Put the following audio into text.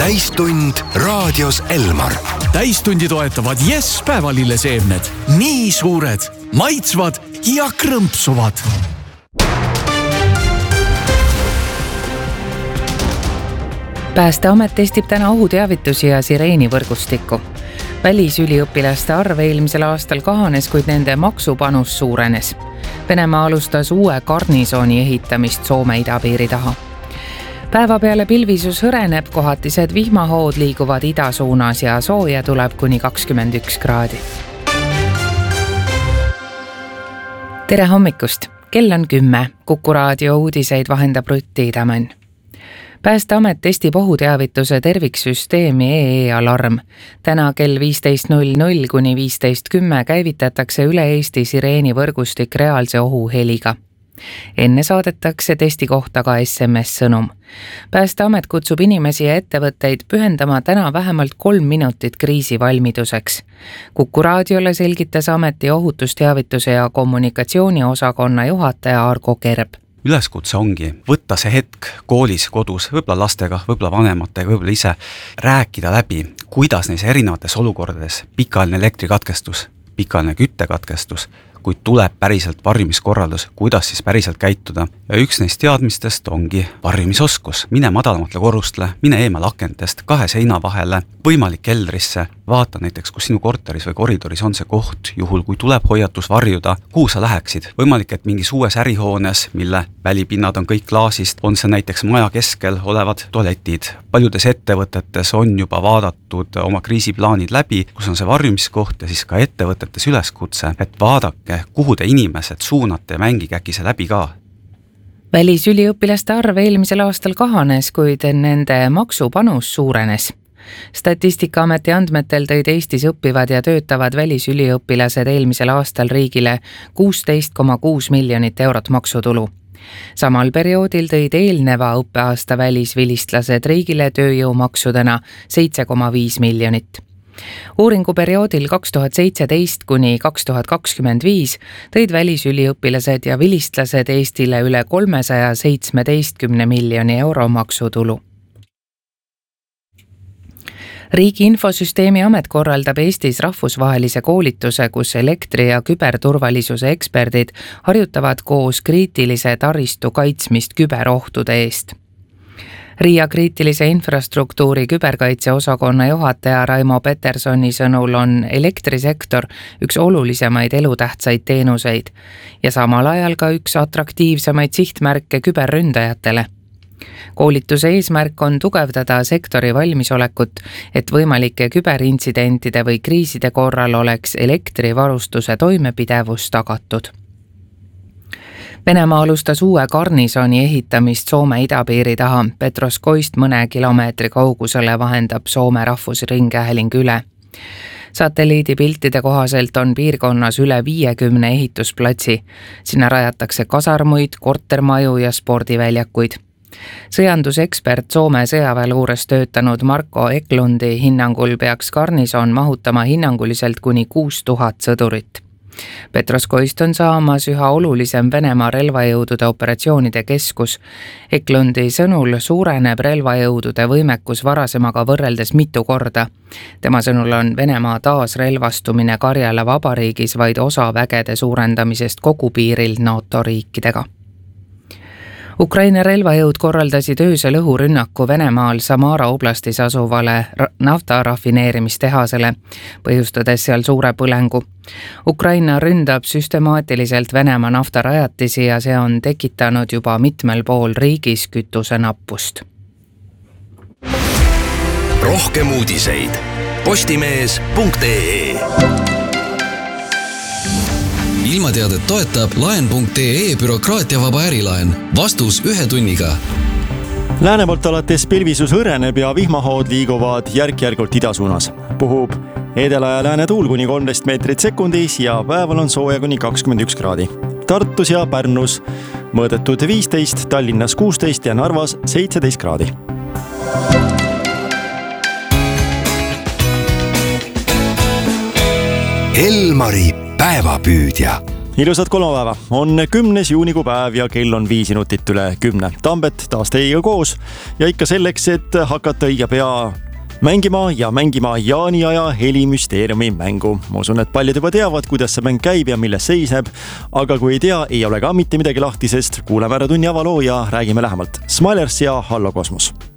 täistund raadios Elmar. Täistundi toetavad Yes päevalilleseemned. Nii suured, maitsvad ja krõmpsuvad. Päästeamet testib täna ohuteavitusi ja sireenivõrgustikku. Välisüliõpilaste arv eelmisel aastal kahanes, kuid nende maksupanus suurenes. Venemaa alustas uue garnisooni ehitamist Soome idapiiri taha. Päeva peale pilvisus hõreneb, kohatised vihmahood liiguvad idasuunas ja sooja tuleb kuni 21 kraadi. Tere hommikust! Kell on 10. Kuku raadio uudiseid vahendab Rutti Idamann. Päästeamet testib ohuteavituse terviksüsteemi EE-alarm. Täna kell 15.00 kuni 15.10 käivitatakse üle Eesti sireenivõrgustik reaalse ohuheliga. Enne saadetakse testi kohta ka SMS-sõnum. Päästeamet kutsub inimesi ja ettevõtteid pühendama täna vähemalt 3 minutit kriisivalmiduseks. Kuku raadiole selgitas ameti ohutusteavituse ja kommunikatsiooni osakonna juhataja Argo Kerb. Üleskutse ongi võtta see hetk koolis, kodus, võib-olla lastega, võib-olla vanematega, võib-olla ise, rääkida läbi, kuidas neis erinevates olukordades pikaajaline elektrikatkestus, pikaajaline küttekatkestus, kui tuleb päriselt varjumiskorraldus, kuidas siis päriselt käituda. Ja üks neist teadmistest ongi varjumisoskus. Mine madalamatele korrustele, mine eemal akentest, 2 seina vahele, võimalik keldrisse, vaata näiteks, kus sinu korteris või koridoris on see koht, juhul kui tuleb hoiatus varjuda, kuhu sa läheksid. Võimalik, et mingis uues ärihoones, mille välipinnad on kõik klaasist, on see näiteks maja keskel olevad tualetid. Paljudes ettevõtetes on juba vaadatud oma kriisiplaanid läbi, kus on see varjumiskoht ja siis ka ettevõtetes üleskutse, et vaadake, kuhu te inimesed suunate ja mängige äkki see läbi ka. Välisüliõpilaste arv eelmisel aastal kahanes, kuid nende maksupanus suurenes. Statistikaameti andmetel tõid Eestis õppivad ja töötavad välisüliõpilased eelmisel aastal riigile 16,6 miljonit eurot maksutulu. Samal perioodil tõid eelneva õppeaasta välisvilistlased riigile tööjõumaksudena 7,5 miljonit. Uuringuperioodil 2017 kuni 2025 tõid välisüliõpilased ja vilistlased Eestile üle 317 miljoni euro maksutulu. Riigi Infosüsteemi Amet korraldab Eestis rahvusvahelise koolituse, kus elektri- ja küberturvalisuse eksperdid harjutavad koos kriitilise taristu kaitsmist küberohtude eest. Riia kriitilise infrastruktuuri küberkaitse osakonna juhataja Raimo Petersoni sõnul on elektrisektor üks olulisemaid elutähtsaid teenuseid ja samal ajal ka üks atraktiivsemaid sihtmärke küberründajatele. Koolituse eesmärk on tugevdada sektori valmisolekut, et võimalike küberintsidentide või kriiside korral oleks elektrivarustuse toimepidevus tagatud. Venemaa alustas uue garnisooni ehitamist Soome idapiiri taha. Petroskoist mõne kilomeetri kaugusele vahendab Soome rahvusringhääling üle. Satelliidipiltide kohaselt on piirkonnas üle 50 ehitusplatsi. Sinna rajatakse kasarmuid, kortermaju ja spordiväljakuid. Sõjandusekspert Soome sõjaväeluures töötanud Marko Eklundi hinnangul peaks garnison mahutama hinnanguliselt kuni 6000 sõdurit. Petroskoist on saamas üha olulisem Venemaa relvajõudude operatsioonide keskus. Eklundi sõnul suureneb relvajõudude võimekus varasemaga võrreldes mitu korda. Tema sõnul on Venemaa taasrelvastumine Karjala vabariigis vaid osa vägede suurendamisest kogu piiril NATO riikidega. Ukraina relvajõud korraldasid öösel õhurünnaku Venemaal Samara oblastis asuvale naftarafineerimistehasele, põhjustades seal suure põlengu. Ukraina ründab süstemaatiliselt Venemaa naftarajatisi ja see on tekitanud juba mitmel pool riigis kütuse nappust. Rohkem uudiseid postimees.ee. Ilmateadet toetab laen.ee bürokraatiavaba ärilaen. Vastus 1 tunniga. Läänepoolt alates pilvisus hõreneb ja vihmahood liiguvad järk-järgult idasuunas. Puhub edela- ja lääne tuul kuni 13 meetrit sekundis ja päeval on sooja kuni 21 kraadi. Tartus ja Pärnus mõõdetud 15, Tallinnas 16 ja Narvas 17 kraadi. Elmari päevapüüdja. Ilusat kolmapäeva, on 10. juunikuu päev ja kell on 5 minutit üle 10. Tambet taas teiega koos ja ikka selleks, et hakata õige pea mängima Jaani aja helimüsteeriumi mängu. Ma usun, et paljud juba teavad, kuidas see mäng käib ja milles seisneb, aga kui ei tea, ei ole ka mitte midagi lahti, sest kuuleme ära tunni avaloo ja räägime lähemalt. Smilers ja Hallo Kosmos!